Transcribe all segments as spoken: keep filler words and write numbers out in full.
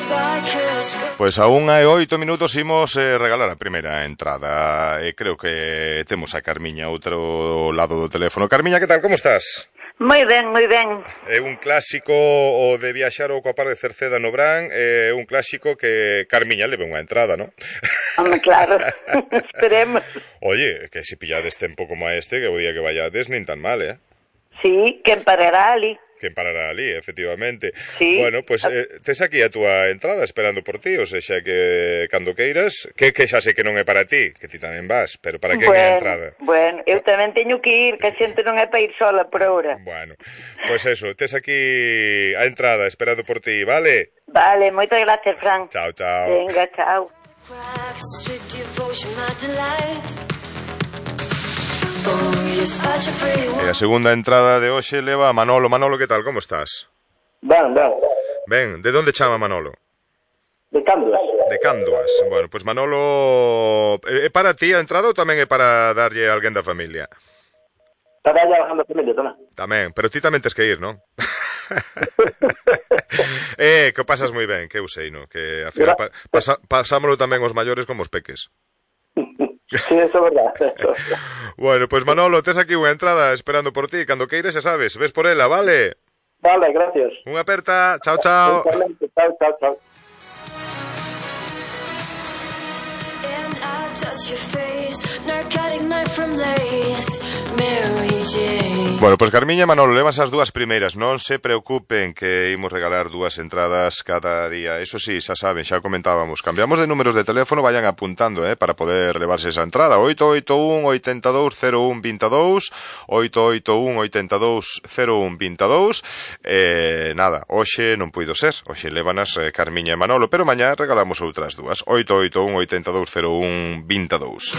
Pois a unha e oito minutos imos eh, regalar a primeira entrada. E creo que temos a Carmiña outro lado do teléfono. Carmiña, que tal? Como estás? Moi ben, moi ben. É un clásico o de viaxar ao copar de Cerceda no Brán. É un clásico que Carmiña leve unha entrada, non? Home, claro. Esperemos. Oye, que se pillades tempo como a este, que o día que vayades nin tan mal, eh? Sí, quen parará ali. Quen parará ali, efectivamente. Sí. Bueno, pois pues, eh, tes aquí a túa entrada esperando por ti, ou seja, que cando queiras, que, que xa sei que non é para ti, que ti tamén vas, pero para que bueno, é a entrada? Bueno, eu tamén teño que ir, que a xente non é para ir sola por ahora. Bueno, pois pues eso, tes aquí a entrada esperando por ti, vale? Vale, moitas gracias, Fran. Chao, chao. Venga, chao. E a segunda entrada de hoxe leva a Manolo. Manolo, que tal? Como estás? Ben, ben. Ben, de onde chama Manolo? De Canduas. De Canduas. Bueno, pois pues Manolo, é para ti a entrada ou tamén é para darlle a alguén da familia? Para darlle a alguén da familia tamén. Tamén, pero ti tamén tes que ir, non? eh, que pasas moi ben, que eu sei, no? Que a final pa pasa pasámoslo tamén os maiores como os peques. Sí, eso é verdad. Bueno, pois pues Manolo, tes aquí unha entrada esperando por ti. Cando queires, xa sabes, ves por ela, vale? Vale, gracias. Unha aperta, chao, chao. Chao, chao, chao. Bueno, pois pues Carmiña e Manolo, levas as dúas primeiras. Non se preocupen que imos regalar dúas entradas cada día. Eso sí, xa saben, xa comentábamos. Cambiamos de números de teléfono, vayan apuntando, eh, para poder levarse esa entrada. oito oito un, oito dos, cero un, veintidós, oito oito un, oito dos, cero un, veintidós. Eh, nada, hoxe non puido ser. Hoxe levanas eh, Carmiña e Manolo, pero mañá regalamos outras dúas. oito oito un, oito dos, cero un, veintidós.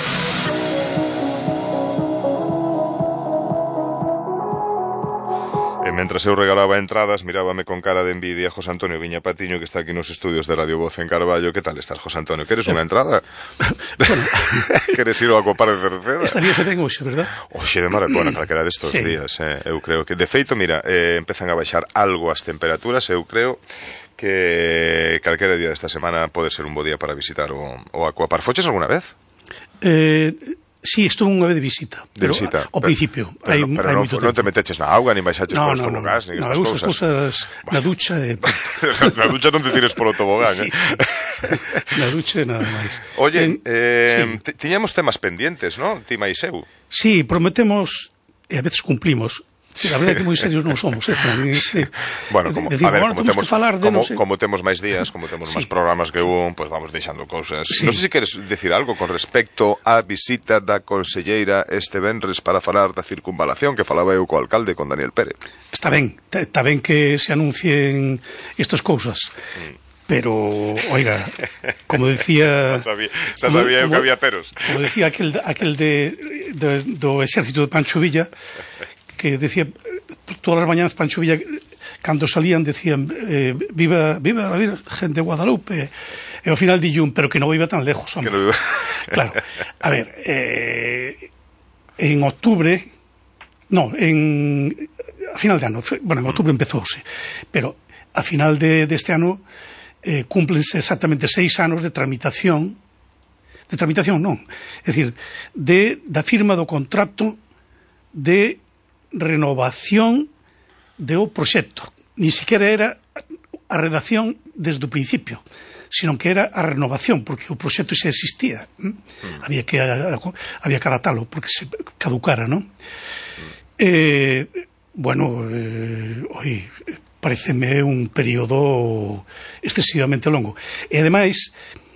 E mentras eu regalaba entradas, mirábame con cara de envidia José Antonio Viña Patiño, que está aquí nos estudios de Radio Voz en Carballo. Que tal estás, José Antonio? Queres unha entrada? Bueno. Queres ir ao copar de Cerceda? Estaríase ben hoxe, verdad? Hoxe de maratona, calquera destos sí. días, eh. Eu creo que, de feito, mira, eh, empezan a baixar algo as temperaturas. Eu creo que calquera día desta semana pode ser un bo día para visitar o, o Aquapar. Foches alguna vez? Eh... Sí, estuve unha vez de visita, de pero visita, ao principio. Pero, hai, pero hai non, moito non te tempo. meteches na auga, ni baixaches no, polos no, tobogás, no, ni no, esas cousas. cousas Na ducha e... na ducha non te tires polo tobogán, sí, eh? Sí. Na ducha e nada máis. Oye, eh, sí. tiñamos temas pendientes, non? Ti máis eu. Sí, prometemos, e a veces cumplimos. Sí, a verdade é que moi serios non somos, eh, Fran? Este, bueno, como, decir, a ver, bueno, como, temos, temos, falar de, como, no sé. como temos máis días, como temos sí. máis programas que un, pues vamos deixando cousas. Sí. Non sei se queres decir algo con respecto á visita da conselleira este venres para falar da circunvalación, que falaba eu co alcalde, con Daniel Pérez. Está ben, está ben que se anuncien estas cousas. Mm. Pero, oiga, como decía... xa sabía, xa sabía como, eu que había peros. Como decía aquel, aquel de, de, do exército de Pancho Villa, que decía, todas as mañanas Pancho Villa, cando salían, decían, eh, viva, viva la Virgen de Guadalupe, e ao final dille un, pero que non viva tan lejos, hombre. No viva... Claro, a ver, eh, en octubre, no, en, a final de ano, bueno, en octubre empezouse, pero a final de, de este ano eh, cúmplense exactamente seis anos de tramitación, de tramitación non, é dicir, de, da firma do contrato de renovación do proxecto. Ni siquiera era a redacción desde o principio, sino que era a renovación, porque o proxecto xa existía. ¿eh? Mm. Había que a, había que adaptalo, porque se caducara, non? Mm. Eh, bueno, eh, oi, pareceme un período excesivamente longo. E, ademais,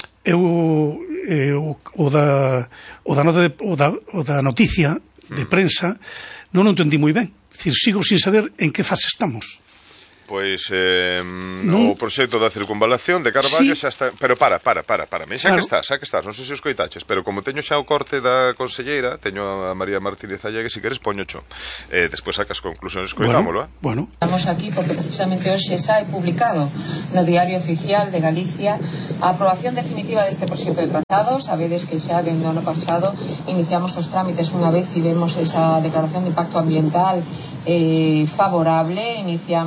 eu, eh, o, o, da, o, da, o, da, o da noticia de prensa non o entendí moi ben. É dicir, sigo sin saber en que fase estamos. Pois eh, no. O proxecto da circunvalación de Carballo sí. Xa está... Pero para, para, para, para xa claro. que estás, xa que estás, non sei se os coitaches, pero como teño xa o corte da conselleira, teño a María Martínez Allegue, se queres poñocho eh, despois sacas conclusións, coitámolo, eh? Bueno, Estamos aquí porque precisamente hoxe xa é publicado no Diario Oficial de Galicia a aprobación definitiva deste proxecto de trazado. Sabedes que xa dende o ano pasado iniciamos os trámites unha vez tivemos esa declaración de impacto ambiental eh, favorable, iniciamos a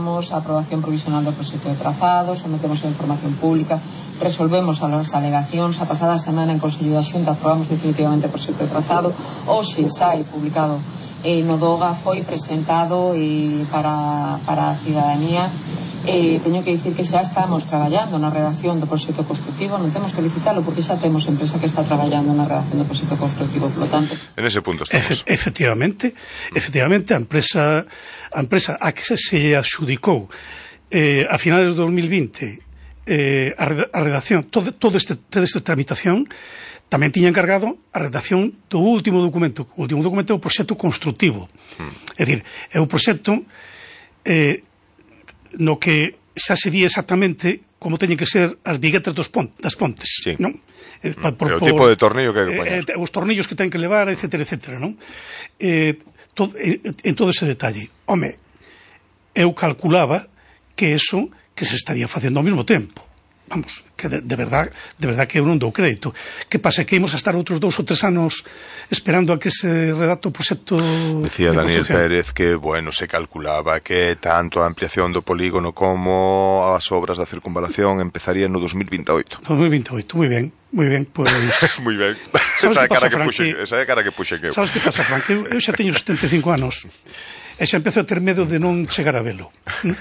aprobación provisional do proxecto de trazado, sometemos a información pública, resolvemos as alegacións. A pasada semana en Consello da Xunta aprobamos definitivamente o proxecto de trazado. Hoxe sai publicado eh, no DOGA, foi presentado eh, para, para a cidadanía. Eh, teño que dicir que xa estamos traballando na redacción do proxecto constructivo, non temos que licitalo porque xa temos empresa que está traballando na redacción do proxecto constructivo, polo tanto. En ese punto estamos. Efe, efectivamente, efectivamente a empresa a empresa a que se, se adxudicou eh, a finales do dos mil vinte eh, a, a redacción, todo, todo este, toda esta tramitación tamén tiña encargado a redacción do último documento. O último documento é o proxecto constructivo. Mm. É dicir, é o proxecto eh, no que xa se di exactamente como teñen que ser as viguetas dos pon das pontes, sí. Non? Eh, mm. por, o tipo de tornillo que hai que poñer. Eh, os tornillos que ten que levar, etcétera, etcétera, non? Eh, todo, eh, en todo ese detalle. Home, eu calculaba que eso que se estaría facendo ao mesmo tempo. Vamos, que de, de verdad de verdad que eu non dou crédito. Que pasa? Que imos a estar outros dous ou tres anos esperando a que se redacte o proxecto. Decía de Daniel Pérez que, bueno, se calculaba que tanto a ampliación do polígono como as obras da circunvalación empezarían no dos mil veintioito. dos mil veintioito, moi ben, moi ben, pois... moi ben. Esa é a cara que puxe, esa é a cara que puxe que eu. Sabes que pasa, Frank? Eu, eu xa teño setenta e cinco anos. E xa empezo a ter medo de non chegar a velo.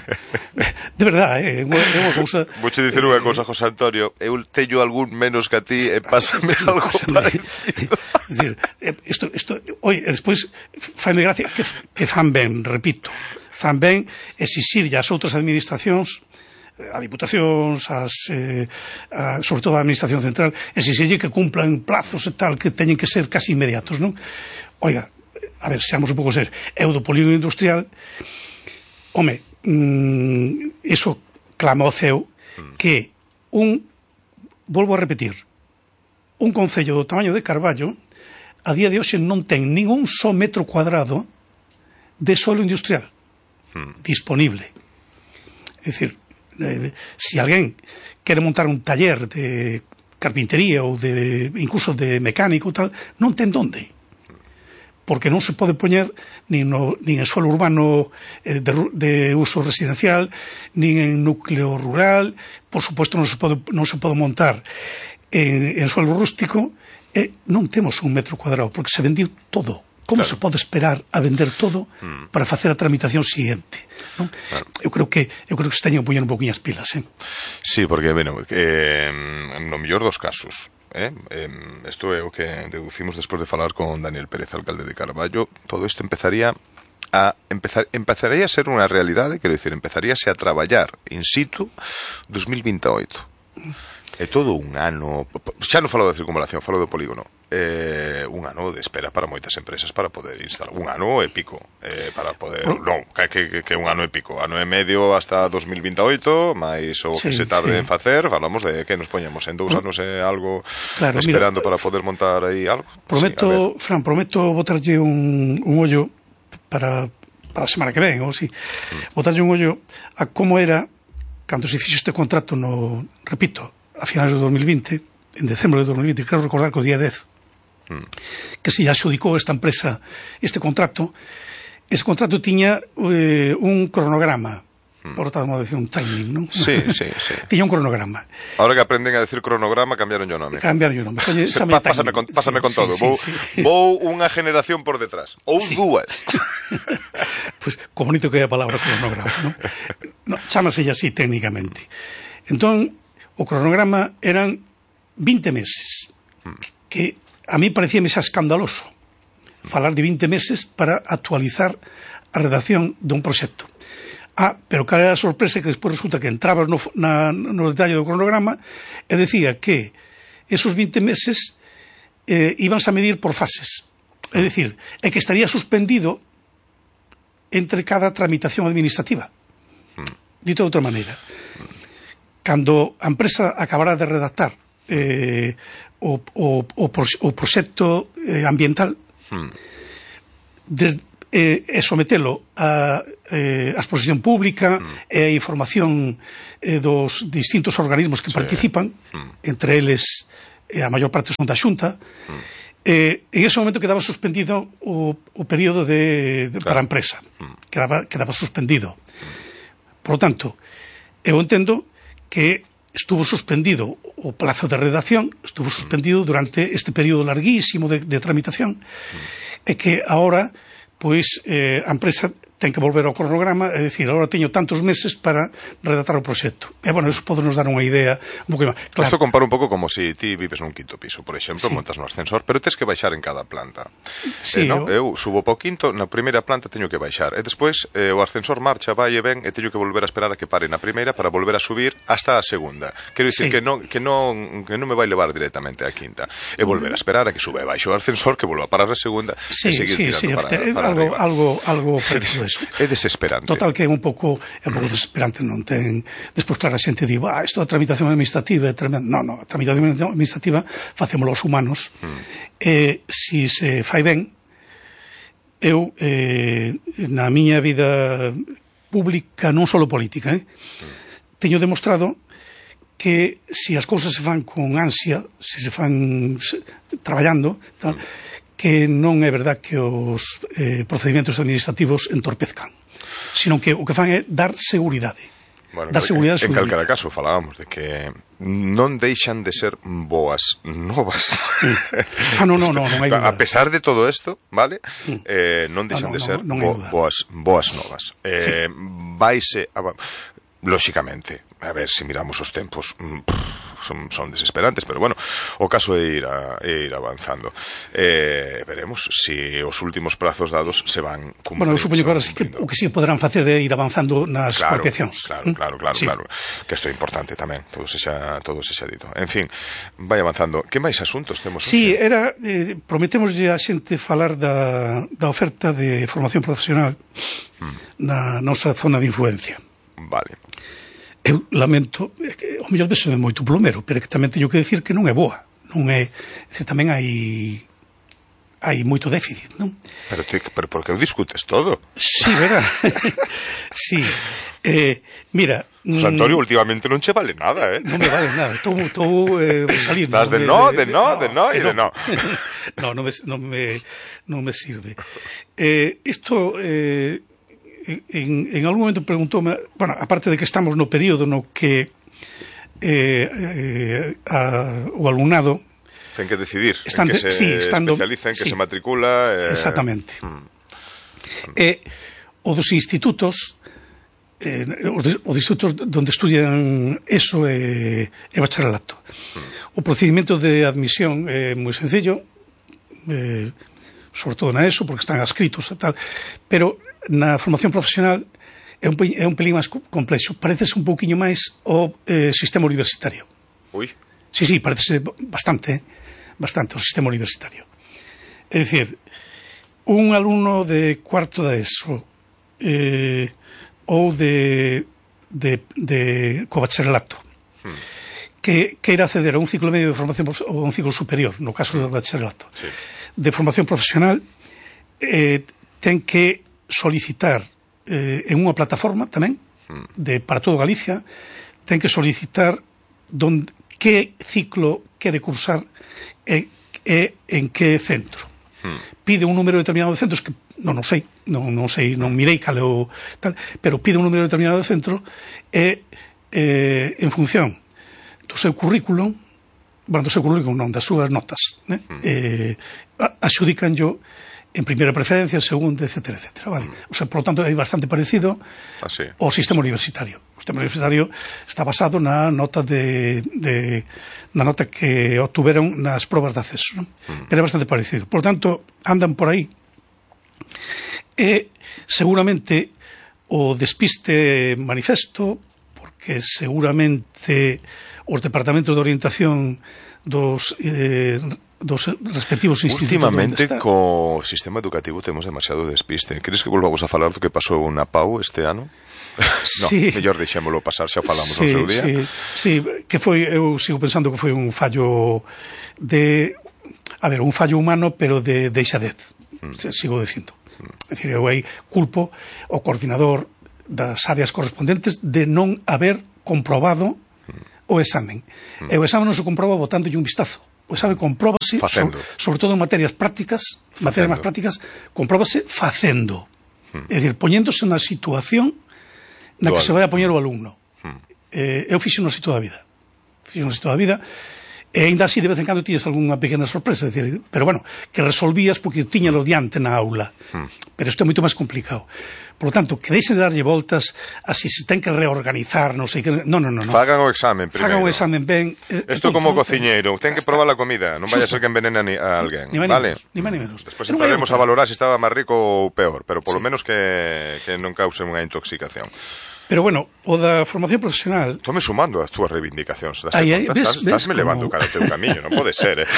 De verdade, é unha cousa... Vou che dicer unha cousa, José Antonio, eu teño algún menos que a ti e pásame algo parecido. É dicir, isto, isto, oi, despois, faime gracia que, que fan ben, repito, fan ben exixirlle ás outras administracións, a diputacións, as, eh, a, sobre todo a administración central, exixirlle que cumplan plazos e tal, que teñen que ser casi inmediatos, non? Oiga, a ver, seamos un pouco ser, eu do polígono industrial, home, mmm, iso clama ao ceo que un, volvo a repetir, un concello do tamaño de Carballo a día de hoxe non ten ningún só metro cuadrado de solo industrial hmm. disponible. É dicir, eh, se alguén quere montar un taller de carpintería ou de incluso de mecánico tal, non ten donde, porque non se pode poñer nin, no, nin en suelo urbano eh, de, de uso residencial, nin en núcleo rural, por suposto non se pode, non se pode montar en, en suelo rústico, e non temos un metro cuadrado, porque se vendiu todo. Como claro. Se pode esperar a vender todo mm. para facer a tramitación siguiente, non? Claro. Eu creo que eu creo que se teñen que poñer un poquinho as pilas, eh? Sí, porque, bueno, eh, no mellor dos casos, Eh? Eh, isto é o que deducimos despois de falar con Daniel Pérez, alcalde de Carballo. Todo isto empezaría a empezar, empezaría a ser unha realidade, quero dicir, empezaríase a traballar in situ dos mil veintioito. É todo un ano, xa non falo da circunvalación, falo do polígono, eh, un ano de espera para moitas empresas para poder instalar, un ano e pico, eh, para poder, non, que, que, que un ano e pico, ano e medio hasta dos mil veintioito, máis o que sí, se tarde sí. en facer, falamos de que nos poñemos en dous anos e algo claro, esperando mira, para poder montar aí algo. Prometo, sí, Fran, prometo botarlle un, un ollo para, para a semana que ven, ou si, mm. botarlle un ollo a como era cando se fixo este contrato no, repito, a finales de dos mil vinte, en decembro de dos mil vinte, quero recordar que o día dez, mm. que se adxudicou esta empresa este contrato, ese contrato tiña eh, un cronograma, mm. ahora estamos a decir un timing, non? Sí, sí, sí. Tiña un cronograma. Ahora que aprenden a decir cronograma, cambiaron o nome. Cambiaron o nome. Oye, pa, pásame con, pásame sí, con todo. Sí, vou, sí, sí. vou unha generación por detrás. Ou sí. dúas. Pois, pues, como bonito que é a palabra cronograma, non? No, chámase así técnicamente. Entón, o cronograma eran vinte meses, que a mí parecíame xa escandaloso falar de vinte meses para actualizar a redacción dun proxecto. Ah, pero cal era a sorpresa que despois resulta que entrabas no, na, no detalle do cronograma e decía que esos vinte meses eh, íbanse a medir por fases. É dicir, é que estaría suspendido entre cada tramitación administrativa. Dito de outra maneira, cando a empresa acabará de redactar eh, o, o, o, o proxecto eh, ambiental hmm. des, eh, e sometelo a, eh, a exposición pública hmm. e a información eh, dos distintos organismos que sí. participan, hmm. entre eles eh, a maior parte son da Xunta, hmm. eh, en ese momento quedaba suspendido o, o período de, de, claro. para a empresa, hmm. quedaba, quedaba suspendido. Por lo tanto, eu entendo que estuvo suspendido o plazo de redacción, estuvo suspendido durante este período larguísimo de, de tramitación, e que agora, pois, eh, a empresa ten que volver ao cronograma, é dicir, agora teño tantos meses para redactar o proxecto. E, bueno, eso pode nos dar unha idea un pouco máis. Claro. Isto compara un pouco como se si ti vives nun quinto piso, por exemplo, sí. montas no ascensor, pero tens que baixar en cada planta. Sí, eh, no? eu... eu subo para o quinto, na primeira planta teño que baixar, e despois eh, o ascensor marcha, vai e ven, e teño que volver a esperar a que pare na primeira para volver a subir hasta a segunda. Quero dicir sí. que, non, que, non, que non me vai levar directamente á quinta. E volver a esperar a que sube baixo o ascensor, que volva a parar a segunda, sí, e seguir sí, tirando sí, para, para algo, arriba. Algo, algo parecido a eso. É desesperante. Total, que é un pouco é un pouco desesperante, non ten. Despois, claro, a xente di, ah, isto da tramitación administrativa é tremendo. Non, non, a tramitación administrativa facémolo os humanos. Mm. E se se fai ben, eu eh, na miña vida pública, non só política, eh, mm. teño demostrado que se as cousas se fan con ansia, se se fan se, traballando, tal, mm. que non é verdad que os eh, procedimentos administrativos entorpezcan, sino que o que fan é dar seguridade. Bueno, dar seguridade en, en calquera caso falábamos de que non deixan de ser boas novas. Ah, non, non, non, non hai duda. A pesar de todo isto, vale? Mm. Eh, non deixan ah, no, de ser no, no, no bo, boas, boas novas. Eh, sí. Vaise... A, lóxicamente, a ver, se miramos os tempos, son, son desesperantes, pero bueno, o caso é ir, a, é ir avanzando. Eh, veremos se si os últimos prazos dados se van cumprindo. Bueno, eu supoño que ahora sí que, o que sí poderán facer é ir avanzando nas claro, expropiacións. Claro, claro, claro, sí. claro. Que isto é importante tamén, todo se xa, todo se xa dito. En fin, vai avanzando. Que máis asuntos temos? Sí, hoxe? Era, eh, prometemoslle a xente falar da, da oferta de formación profesional hmm. na nosa zona de influencia. Vale. Eu lamento, é que o mellor deso é moito plomero, pero que tamén teño que decir que non é boa, non é, é decir, tamén hai hai moito déficit, non? Pero, te, pero por que o discutes todo? Sí, verdad? Sí. Eh, mira... José Antonio, últimamente non che vale nada, eh? Non me vale nada, estou, estou eh, salindo. Estás de no, de no, de no e de no. No, non me, non me, non me sirve. Eh, isto... Eh, En, en algún momento preguntoume, bueno, aparte de que estamos no período no que eh, eh, a, o alumnado ten que decidir están, en que se sí, estando, especializa, en que sí, se matricula eh... exactamente mm. e o dos institutos eh, os, de, os institutos donde estudian eso e, e bacharelato mm. o procedimento de admisión é moi sencillo, eh, sobre todo na ESO porque están adscritos e tal, pero na formación profesional é un, é un pelín máis complexo. Parecese un pouquiño máis o eh, sistema universitario. Ui. Sí, sí, parecese bastante, bastante o sistema universitario. É dicir, un alumno de cuarto da ESO eh, ou de, de, de co bacharelato hmm. que queira acceder a un ciclo medio de formación ou a un ciclo superior, no caso do bacharelato, sí. de formación profesional, eh, ten que solicitar eh, en unha plataforma tamén de para todo Galicia, ten que solicitar donde, que ciclo quere cursar e, e en que centro. Hmm. Pide un número determinado de centros que non o sei, non, non sei, non mirei cal o tal, pero pide un número determinado de centro e eh, en función do seu currículum, bueno, do seu currículum non, das súas notas, né? Hmm. eh, axudican yo en primeira preferencia, segunda, etcétera, etcétera, vale? Mm. O sea, por lo tanto, é bastante parecido ah, sí. ao sistema universitario. O sistema universitario está basado na nota de, de na nota que obtuveron nas probas de acceso, non? Mm. Pero é bastante parecido. Por lo tanto, andan por aí e seguramente o despiste manifesto, porque seguramente os departamentos de orientación dos eh, dos respectivos institutos. Últimamente co sistema educativo temos demasiado despiste. Queres que volvamos a falar do que pasou na P A U este ano? No, sí. mellor deixémolo pasar, xa falamos sí, no seu día. Sí, sí, que foi, eu sigo pensando que foi un fallo de, a ver, un fallo humano, pero de deixadez, mm. sigo dicindo. Mm. É dicir, eu aí culpo o coordinador das áreas correspondentes de non haber comprobado mm. o examen. Mm. E o examen non se comproba botándolle un vistazo. O examen compróbase, sobre, sobre todo en materias prácticas, facendo. materias máis prácticas, compróbase facendo. Mm. É dicir, poñéndose na situación na que Dual. se vai a poñer o alumno. Hmm. Eh, eu fixo así toda a vida. Fixo así toda a vida. E ainda así de vez en cando tiñas algunha pequena sorpresa, decir, pero bueno, que resolvías porque tiñalo diante na aula. Hmm. Pero isto é moito máis complicado. Por lo tanto, que deixen de darlle voltas a si se ten que reorganizar, non sei que... Non, non, non. Fagan o examen primeiro. Fagan o examen ben. Isto como cociñeiro, ten que probar a comida, non vaya a ser que envenena a alguén, ni vale? Ni máis ni menos. Despois entraremos a valorar se estaba máis rico ou peor, pero polo sí. menos que, que non cause unha intoxicación. Pero bueno, o da formación profesional... Tome sumando as túas reivindicacións. Aí, aí, ves, estás, estás me levando como... cara ao teu camiño, non pode ser, eh?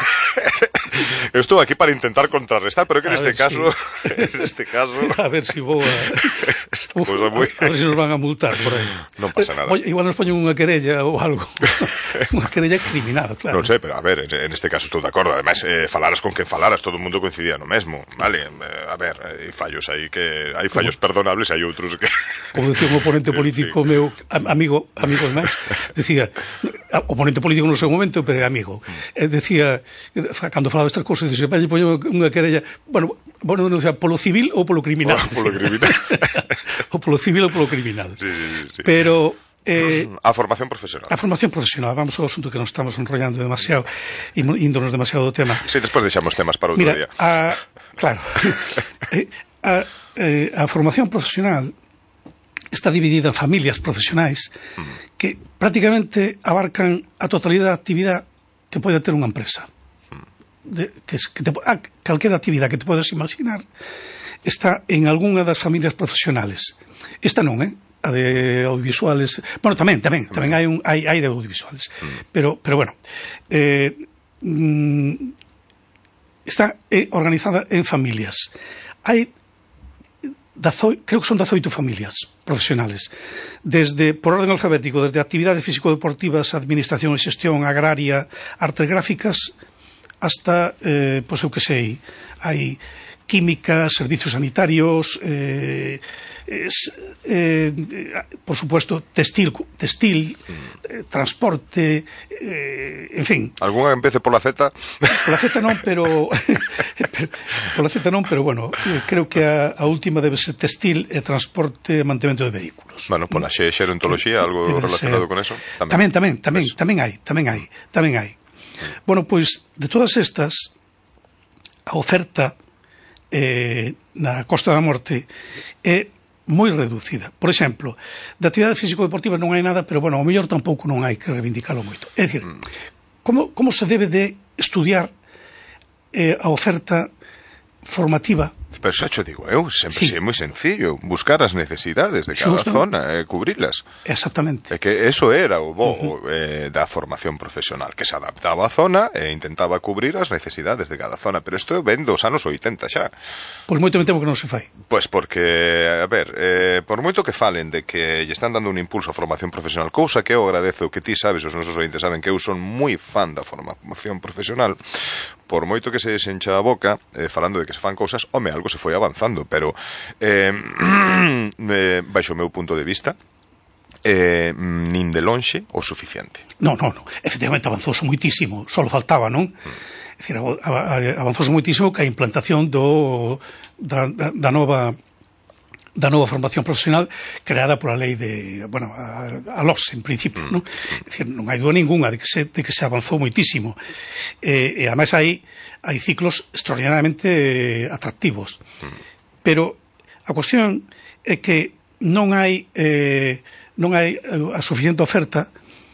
Eu estou aquí para intentar contrarrestar, pero que neste caso, si... neste caso... A ver si vou a... Esta cousa moi... A ver si nos van a multar por aí. Non pasa nada. Igual nos poñen unha querella ou algo. Unha querella criminal, claro. Non sei, pero a ver, en este caso estou de acordo. Ademais, eh, falaras con quen falaras, todo o mundo coincidía no mesmo. Vale, eh, a ver, hai fallos aí que... Hai fallos como... perdonables, hai outros que... Como decía un oponente político sí. meu, amigo, amigo máis, decía, oponente político no seu momento, pero é amigo, eh, decía, cando falaba estas cousas, dixo, vai poñer unha querella, bueno, bueno, non sei, polo civil ou polo criminal. Oh, polo criminal. O polo civil ou polo criminal. Sí, sí, sí. Pero... Eh, a formación profesional. A formación profesional, vamos ao asunto que nos estamos enrollando demasiado, índonos demasiado do tema. Sí, despois deixamos temas para outro Mira, día. A, claro, a, eh, a formación profesional está dividida en familias profesionais mm. que prácticamente abarcan a totalidade da actividade que pode ter unha empresa. De, que, que te, a, calquera actividade que te podes imaginar está en algunha das familias profesionales. Esta non, eh? A de audiovisuales, bueno, tamén, tamén, tamén hai un hai hai de audiovisuales. Mm. Pero pero bueno, eh mm, está eh, organizada en familias. Hai dazo, creo que son dezoito familias profesionales, desde, por orden alfabético, desde actividades físico-deportivas, administración e xestión agraria, artes gráficas, hasta, eh, pois eu que sei, hai química, servicios sanitarios, eh, es, eh, por supuesto, textil, textil eh, transporte, eh, en fin. ¿Alguna que empece por la Z? Por la Z non, pero, pero por la Z non, pero bueno, creo que a, a última debe ser textil e transporte e mantemento de vehículos. Bueno, por la xerontoloxía, algo debe relacionado ser... con eso. Tamén, tamén, tamén, tamén, tamén hai, tamén hai, tamén hai. Bueno, pois, de todas estas, a oferta eh, na Costa da Morte é moi reducida. Por exemplo, de actividade físico-deportiva non hai nada, pero, bueno, ao mellor tampouco non hai que reivindicalo moito. É dicir, mm. como, como se debe de estudiar eh, a oferta formativa? Pero xa cho digo eu, sempre sí. é moi sencillo buscar as necesidades de cada Xusto. zona e eh, cubrirlas. Exactamente. É que eso era o bo uh-huh. eh, da formación profesional, que se adaptaba á zona e intentaba cubrir as necesidades de cada zona, pero isto ven dos anos oitenta xa. Pois moito me temo que non se fai. Pois porque, a ver, eh, por moito que falen de que lle están dando un impulso á formación profesional, cousa que eu agradezo, que ti sabes, os nosos ointes saben que eu son moi fan da formación profesional, por moito que se desencha a boca eh, falando de que se fan cousas, home, algo se foi avanzando, pero eh, eh, baixo o meu punto de vista eh, nin de lonxe o suficiente. Non, non, non, efectivamente avanzouse moitísimo, só faltaba, non? Mm. É dicir, avanzouse moitísimo que a implantación do, da, da, da nova da nova formación profesional creada pola lei de, bueno, a, a L O S en principio, mm. non? É dicir, non hai dúda ninguna de que se, de que se avanzou moitísimo. Eh, e ademais hai, hai ciclos extraordinariamente atractivos. Mm. Pero a cuestión é que non hai eh, non hai a suficiente oferta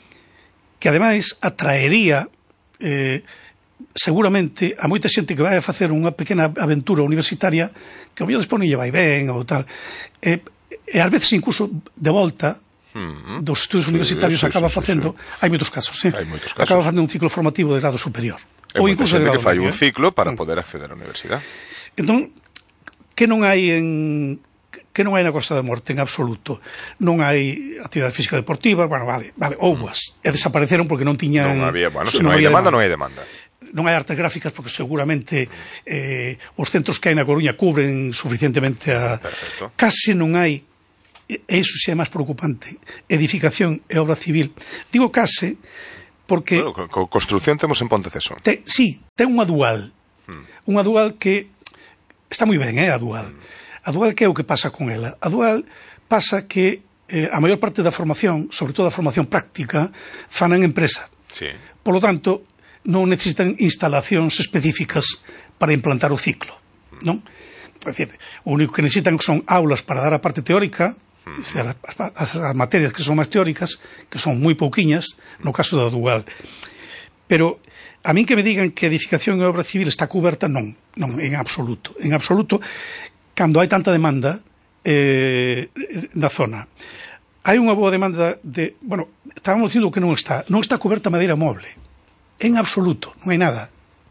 que ademais atraería eh, seguramente a moita xente que vai a facer unha pequena aventura universitaria que ao mellor despois non lle vai ben ou tal, e, e ás veces incluso de volta mm-hmm. dos estudos sí, universitarios sí, acaba sí, facendo, sí, sí. hai moitos casos, eh? hai moitos casos, acaba facendo un ciclo formativo de grado superior e ou incluso de grado que fai medio, un ciclo para mm. poder acceder á universidade. Entón, que non hai en que non hai na Costa da Morte en absoluto, non hai actividade física deportiva, bueno, vale, vale, houboas, mm. e desapareceron porque non tiñan non había, bueno, se non, non hai demanda, demanda, non hai demanda. Non hai artes gráficas porque seguramente eh, os centros que hai na Coruña cubren suficientemente a... Perfecto. Case non hai, e iso xa é máis preocupante, edificación e obra civil. Digo case porque... Bueno, co construcción temos en Ponteceso. Te, sí, ten unha dual. Hmm. Unha dual que... Está moi ben, eh, a dual. Hmm. A dual que é o que pasa con ela? A dual pasa que eh, a maior parte da formación, sobre todo a formación práctica, fan en empresa. Sí. Por lo tanto, non necesitan instalacións específicas para implantar o ciclo, non? É dicir, o único que necesitan son aulas para dar a parte teórica, mm. as, as, as materias que son máis teóricas, que son moi pouquiñas, no caso da dual. Pero a min que me digan que edificación e obra civil está coberta, non, non, en absoluto. En absoluto, cando hai tanta demanda eh, na zona. Hai unha boa demanda de... Bueno, estábamos dicindo que non está. Non está coberta madeira moble. En absoluto, non hai nada.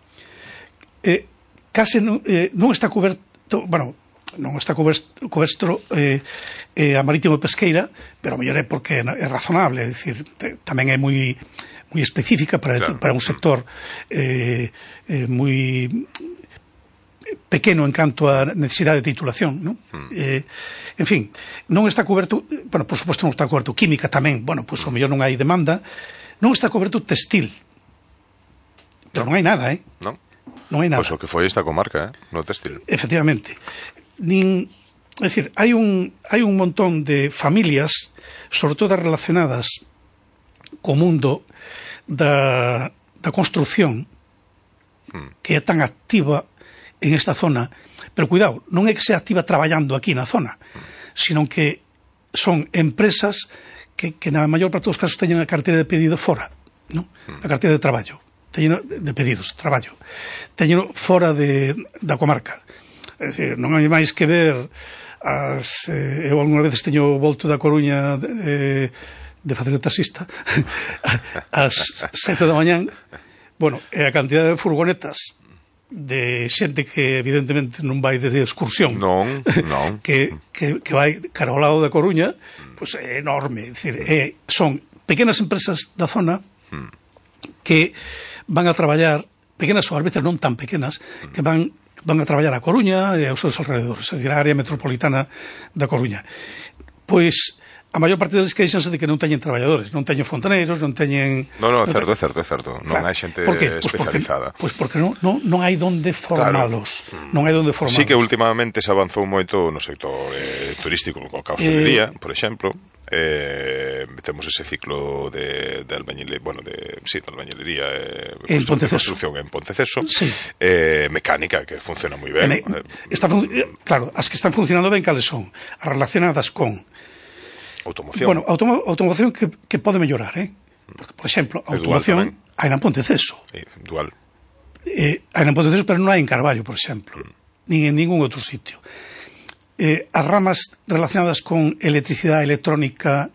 Eh, case non, eh, non está coberto... Bueno, non está coberto, coberto eh, eh, a marítimo e pesqueira, pero a mellor é porque é razonable, é dicir, te, tamén é moi moi específica para, claro. para un sector eh, eh, moi pequeno en canto a necesidade de titulación, non? Mm. Eh, en fin, non está coberto, bueno, por suposto non está coberto química tamén, bueno, pois pues, o mellor non hai demanda, non está coberto textil, pero non hai nada, eh? Non? Non hai nada. Pois pues o que foi esta comarca, eh? No textil. Efectivamente. Nin, é dicir, hai un, hai un montón de familias, sobre todo relacionadas co mundo da, da construción, mm. que é tan activa en esta zona, pero cuidado, non é que sea activa traballando aquí na zona, mm. sino que son empresas que, que na maior parte dos casos teñen a carteira de pedido fora, ¿no? Mm. A carteira de traballo, teñen de pedidos, traballo, teñen fora de, da comarca. É dicir, non hai máis que ver as, eh, eu algunha veces teño volto da Coruña eh, de facer de taxista ás sete da mañán, bueno, e a cantidad de furgonetas de xente que evidentemente non vai de excursión, non, non. que, que, que vai cara ao lado da Coruña, pois pues é enorme, é dicir, é, son pequenas empresas da zona que van a traballar, pequenas ou ás veces non tan pequenas, que van van a traballar a Coruña e aos seus alrededores, é dicir, a área metropolitana da Coruña. Pois a maior parte deles queixanse de que non teñen traballadores, non teñen fontaneiros, non teñen... Non, non, é certo, é certo, é certo. Non hai xente especializada. Pois porque non, non, non hai donde formalos. Claro. Non hai donde formalos. Sí que últimamente se avanzou moito no sector eh, turístico, co a hostelería, eh, por exemplo. Eh, temos ese ciclo de, de albañilería, bueno, de, sí, de albañilería eh, en Ponteceso. Construcción en Ponteceso. Sí. Eh, mecánica, que funciona moi ben. Me, está, claro, as que están funcionando ben, cales son? As relacionadas con... Automoción. Bueno, automo, automoción que, que pode mellorar, eh? Porque, por exemplo, a automoción hai na Ponteceso. Sí, dual. Eh, hai na Ponteceso, pero non hai en Carballo, por exemplo. Mm. Nin en ningún outro sitio. Eh, as ramas relacionadas con electricidade electrónica,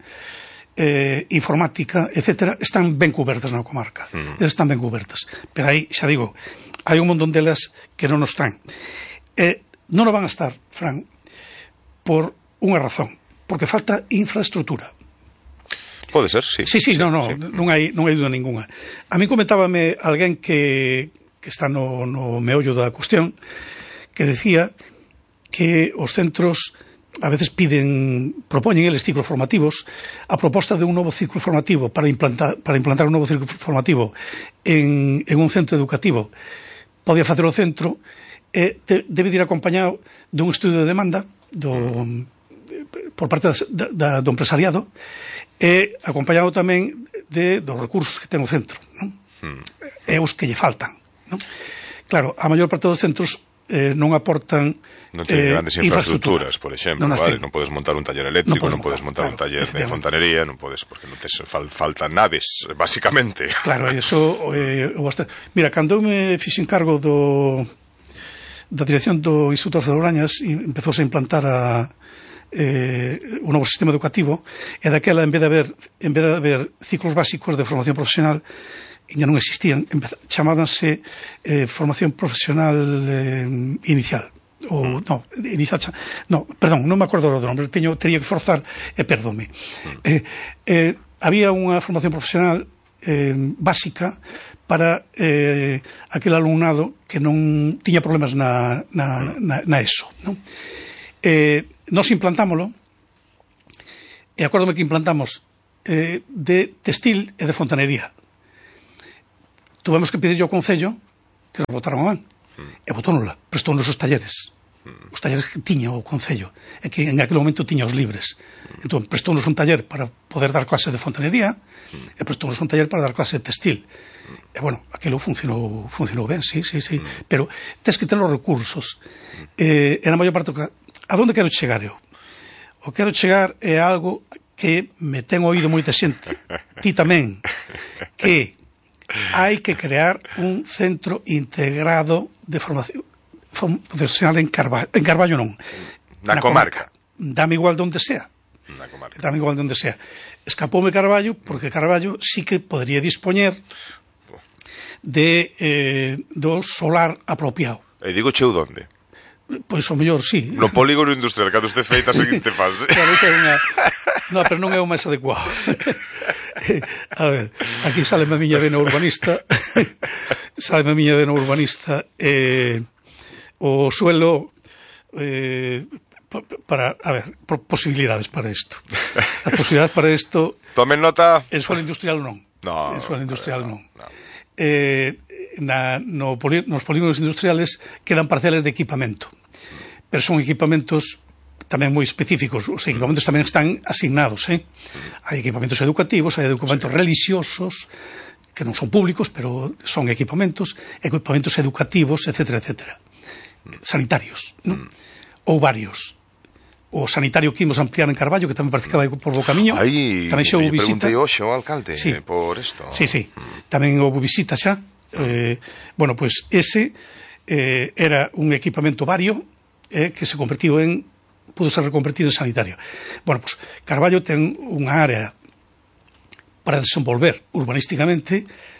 eh, informática, etcétera, están ben cubertas na comarca. Mm. Elas están ben cubertas. Pero aí, xa digo, hai un montón delas que non nos están. Eh, non o van a estar, Fran, por unha razón. Porque falta infraestructura. Pode ser, sí. Sí, sí, sí no, no, sí. non hai, non hai dúda ninguna. A mí comentábame alguén que, que está no, no meollo da cuestión, que decía que os centros a veces piden, propoñen eles ciclos formativos, a proposta de un novo ciclo formativo para implantar, para implantar un novo ciclo formativo en, en un centro educativo, podía facer o centro, e de, debe ir acompañado dun estudio de demanda do... Mm. por parte da, da, do empresariado e acompañado tamén de, dos recursos que ten o centro, non? Hmm. E os que lle faltan, non? Claro, a maior parte dos centros eh, non aportan non ten eh, grandes infraestructuras, por exemplo, non, vale? Non podes montar un taller eléctrico, non podes montar, montar claro, un taller de fontanería, non podes, porque non tes, fal, faltan naves, basicamente. Claro, eso eh, mira, cando eu me fixen cargo do da dirección do Instituto de Lourañas e empezouse a implantar a Eh, un novo sistema educativo, e daquela, en vez de haber en vez de haber ciclos básicos de formación profesional, ainda non existían, chamábanse eh, formación profesional eh, inicial ou, mm. no, inicial no, perdón, non me acordo do nome, teño, tería que forzar e perdome. Mm. eh, eh, había unha formación profesional eh, básica para eh, aquel alumnado que non tiña problemas na, na, na, na ESO, non? Eh, nos implantámoslo, e acórdome que implantamos eh, de textil e de fontanería. Tuvemos que pedirlle ao Concello que nos botaran a man, mm. e botónosla, prestou nos os talleres. os talleres que tiña o Concello, e que en aquel momento tiña os libres. Entón, prestounos un taller para poder dar clase de fontanería, e prestounos un taller para dar clase de textil. E, bueno, aquilo funcionou, funcionou ben, sí, sí, sí. Pero tens que ter os recursos. Eh, e na maior parte... A donde quero chegar eu? O quero chegar é algo que me ten oído moita xente, ti tamén, que hai que crear un centro integrado de formación profesional en Carballo, en Carballo non, na, na comarca. comarca. Dame igual donde sea. Na comarca. Dame igual donde sea. Escapoume Carballo porque Carballo sí que podría dispoñer de eh, do solar apropiado. E digo cheu donde? Pois o mellor, sí. No polígono industrial, cando este feita a seguinte fase. Claro, esa é unha... No, pero non é o máis adecuado. A ver, aquí sale a miña vena urbanista. Sale a miña vena urbanista. Eh, o suelo... Eh, para, a ver, posibilidades para isto. A posibilidade para isto... Tomen nota... El suelo industrial non. No. El suelo industrial no, non. no. Eh... Na, no poli, nos polígonos industriales quedan parcelas de equipamento, pero son equipamentos tamén moi específicos. Os equipamentos tamén están asignados, eh? Hai equipamentos educativos, hai equipamentos sí. religiosos que non son públicos, pero son equipamentos equipamentos educativos, etcétera, etcétera, sanitarios, ¿no? Mm. Ou varios. O sanitario que imos ampliar en Carballo, que tamén participaba por Bocamiño. Aí, tamén xa houve visita. Preguntei hoxe ao alcalde sí. por isto. Sí, sí, tamén houve visita xa. Eh, bueno, pues ese eh, era un equipamento vario eh, que se convertiu en pudo ser reconvertido en sanitario. Bueno, pues Carballo ten unha área para desenvolver urbanísticamente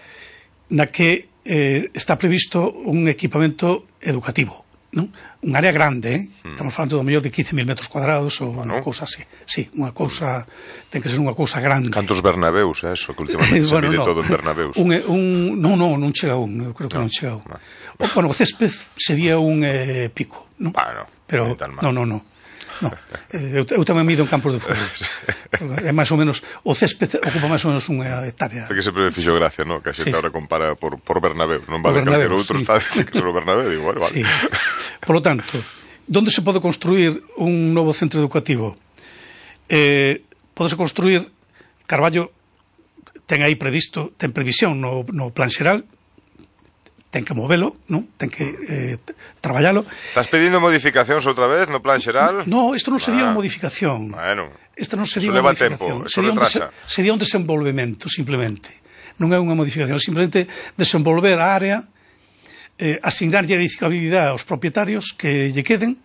na que eh, está previsto un equipamento educativo, ¿no? Un área grande, eh? Mm. Estamos falando do mellor de quince mil metros cuadrados ou bueno. Unha cousa así. Sí, unha cousa, ten que ser unha cousa grande. Cantos Bernabeus, eh, eso, que últimamente se bueno, mide no. todo en Bernabeus. Un, un, non, non, non chega a un, eu creo que no. non chega a un. No. O, bueno, o césped sería un eh, pico, non? Ah, no, pero, non, non, non. No. Eu, eu tamén mido en campos de fútbol. É máis ou menos, o césped ocupa máis ou menos unha hectárea. É que sempre me fixo gracia, ¿no? Que a xente sí, ahora compara por, por Bernabeus, non vale calquer outro sí. Estadio que solo Bernabéu, igual, vale. Sí. Por lo tanto, onde se pode construir un novo centro educativo? Eh, podese construir, Carballo ten aí previsto, ten previsión no, no plan xeral, ten que movelo, non? Ten que eh, traballalo. Estás pedindo modificacións outra vez no plan xeral? No, isto non sería ah, unha modificación. Bueno, isto non sería unha modificación. Tempo, sería, un sería un desenvolvemento, simplemente. Non é unha modificación, simplemente desenvolver a área, eh, asignarlle a edificabilidade aos propietarios que lle queden,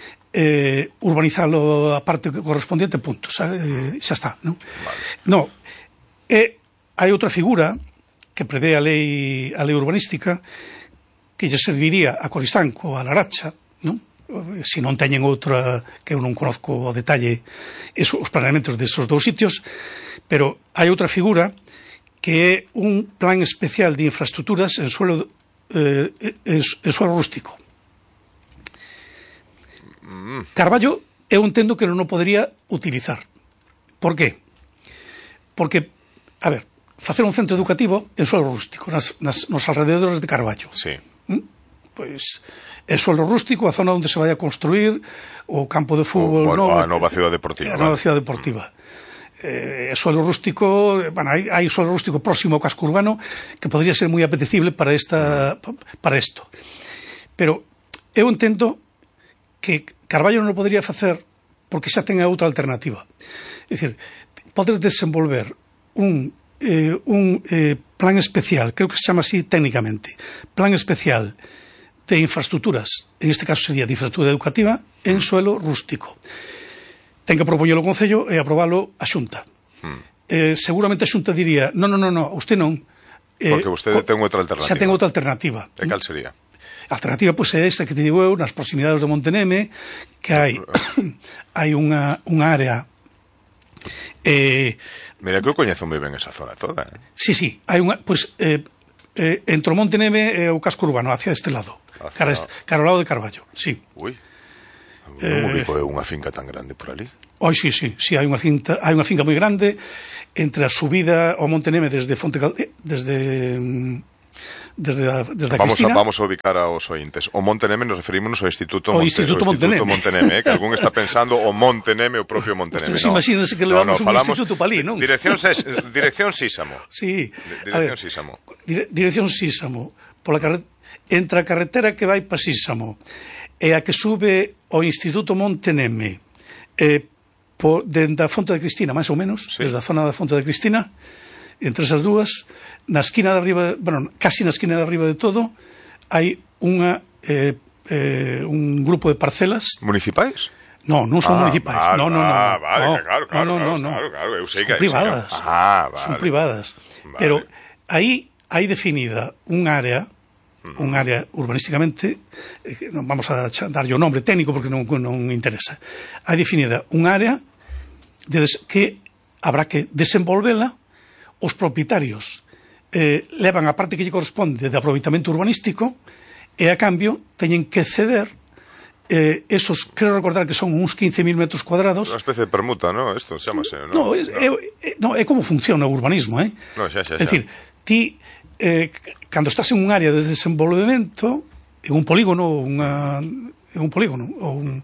eh, urbanizalo a parte correspondiente, punto. Xa, eh, xa está, non? Vale. No, e hai outra figura que prevé a lei, a lei urbanística que lle serviría a Coristanco, a Laracha, non? Se non teñen outra que eu non conozco o detalle eso, os planeamentos desos dous sitios, pero hai outra figura que é un plan especial de infraestructuras en suelo eh, en, en suelo rústico. Carballo eu entendo que non o podería utilizar. Por qué? Porque, a ver, facer un centro educativo en suelo rústico, nas, nas, nos alrededores de Carballo. Sí. ¿Mm? Pois, é suelo rústico, a zona onde se vai a construir o campo de fútbol, o, bueno, no, a nova cidade deportiva. A nova vale. cidade deportiva. Mm. Eh, suelo rústico, bueno, hai, hai suelo rústico próximo ao casco urbano que podría ser moi apetecible para esta mm. para isto. Pero eu entendo que Carballo non o podría facer porque xa ten outra alternativa. É dicir, podes desenvolver un Eh, un eh, plan especial, creo que se chama así técnicamente, plan especial de infraestructuras, en este caso sería de infraestructura educativa, en suelo rústico. Ten que propoñelo o Concello e aprobalo a Xunta. Mm. Eh, seguramente a Xunta diría, non, non, non, no, usted non. Eh, Porque usted ten outra alternativa. Xa ten outra alternativa. E cal sería? A alternativa, pois, é esta que te digo eu, nas proximidades de Monteneme, que hai hai unha, unha área eh, Mira que eu coñezo moi ben esa zona toda. Eh? Sí, sí, hai unha, pois, eh, eh, entre o Monte Neve e o casco urbano, hacia este lado, cara, este, cara ao lado de Carballo, sí. Ui, non eh, ubico unha finca tan grande por ali. Oi, sí, sí, sí, hai unha finca, hai unha finca moi grande entre a subida ao Monte Neve desde Fonte desde desde a, desde a vamos Cristina. A, vamos a ubicar aos ointes. O Monte Neme nos referimos ao Instituto, o Monte, Instituto, o Instituto Monteneme. Monteneme, eh, que algún está pensando o Monte Neme, o propio Monte Neme. Ustedes no. imagínense que levamos no, no, un falamos, instituto palí, non? Dirección, ses, dirección Sísamo. Sí. Dirección Sísamo. Dire, dirección Sísamo. Pola carre, entre a carretera que vai pa Sísamo e a que sube ao Instituto Monteneme, eh, por, dende a Fonte de Cristina, máis ou menos, sí. Desde a zona da Fonte de Cristina, entre esas dúas, na esquina de arriba, bueno, casi na esquina de arriba de todo, hai unha eh, eh, un grupo de parcelas municipais? No, non son ah, municipais. Vale, no, no, no. Ah, vale, no, claro, claro, no, no, no, claro, claro, eu sei son que privadas. Ah, vale. Son privadas. Vale. Pero aí hai definida un área, uh-huh. un área urbanísticamente, eh, non vamos a darlle o nombre técnico porque non, non interesa. Hai definida un área de des, que habrá que desenvolvela, os propietarios eh, levan a parte que lle corresponde de aproveitamento urbanístico e a cambio teñen que ceder eh, esos, quero recordar que son uns quince mil metros cuadrados. Unha especie de permuta, ¿no? Isto chamase, ¿no? No, es, no. É, é, no, é como funciona o urbanismo, eh? No, xa, xa, xa. É dicir, ti, eh, cando estás en un área de desenvolvemento, en un polígono, unha, en un polígono, ou un,